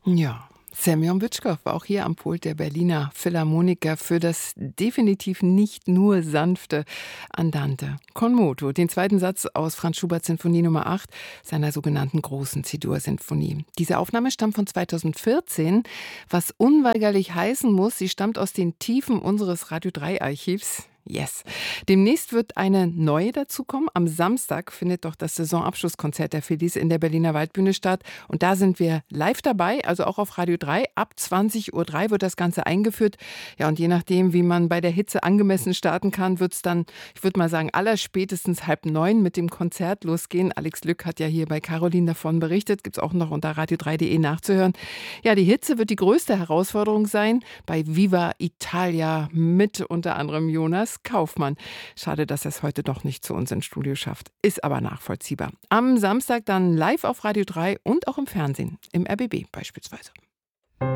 Ja, Semjon Witschkow war auch hier am Pult der Berliner Philharmoniker für das definitiv nicht nur sanfte Andante con moto, den zweiten Satz aus Franz Schuberts Sinfonie Nummer 8, seiner sogenannten großen C-Dur-Sinfonie. Diese Aufnahme stammt von 2014, was unweigerlich heißen muss, sie stammt aus den Tiefen unseres Radio 3 Archivs. Yes. Demnächst wird eine neue dazukommen. Am Samstag findet doch das Saisonabschlusskonzert der Phillies in der Berliner Waldbühne statt. Und da sind wir live dabei, also auch auf Radio 3. Ab 20:03 Uhr wird das Ganze eingeführt. Ja, und je nachdem, wie man bei der Hitze angemessen starten kann, wird es dann, ich würde mal sagen, allerspätestens 8:30 mit dem Konzert losgehen. Alex Lück hat ja hier bei Caroline davon berichtet. Gibt es auch noch unter radio3.de nachzuhören. Ja, die Hitze wird die größte Herausforderung sein bei Viva Italia mit unter anderem Jonas Kaufmann. Schade, dass er es heute doch nicht zu uns ins Studio schafft. Ist aber nachvollziehbar. Am Samstag dann live auf Radio 3 und auch im Fernsehen, im RBB beispielsweise.